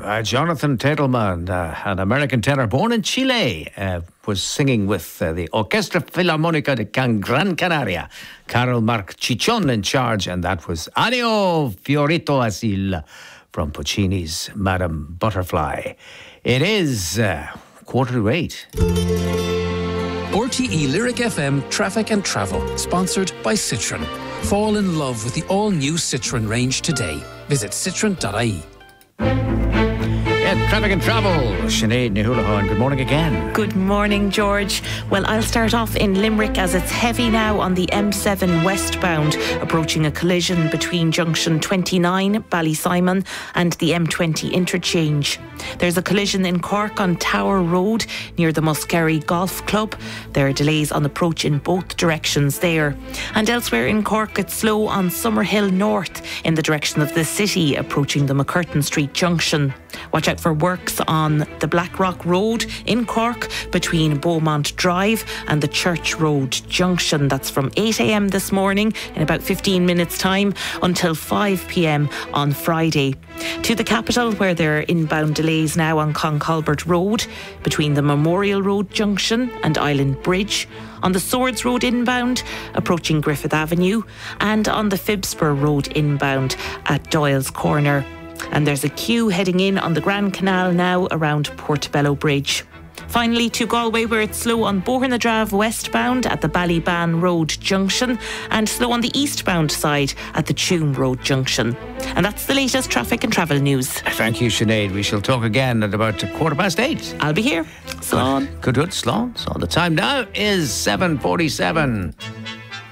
Jonathan Tetelman, an American tenor born in Chile, was singing with the Orquesta Filarmónica de Gran Canaria. Carol Marc Chichon in charge, and that was Annio Fiorito Asil from Puccini's Madame Butterfly. It is 7:45. RTE Lyric FM Traffic and Travel, sponsored by Citroën. Fall in love with the all-new Citroën range today. Visit citroen.ie. Traffic and travel. Sinead Nihulahan, good morning again. Good morning, George. Well, I'll start off in Limerick as it's heavy now on the M7 westbound, approaching a collision between junction 29, Ballysimon, and the M20 interchange. There's a collision in Cork on Tower Road near the Muskerry Golf Club. There are delays on approach in both directions there. And elsewhere in Cork, it's slow on Summerhill North in the direction of the city, approaching the McCurtain Street junction. Watch out for works on the Blackrock Road in Cork between Beaumont Drive and the Church Road junction. That's from 8 a.m. this morning in about 15 minutes time until 5 p.m. on Friday. To the capital, where there are inbound delays now on Concolbert Road between the Memorial Road junction and Island Bridge, on the Swords Road inbound approaching Griffith Avenue, and on the Phibsborough Road inbound at Doyle's Corner. And there's a queue heading in on the Grand Canal now around Portobello Bridge. Finally, to Galway, where it's slow on Bohernadrave westbound at the Ballyban Road junction and slow on the eastbound side at the Tuam Road junction. And that's the latest traffic and travel news. Thank you, Sinead. We shall talk again at about 8:15. I'll be here. Slán. Good, Slán. So the time now is 7:47.